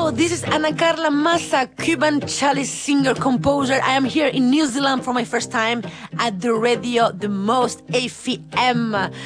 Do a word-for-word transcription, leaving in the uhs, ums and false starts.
Hello, this is Ana Carla Massa, Cuban cellist singer composer. I am here in New Zealand for my first time at the radio, the most A F M.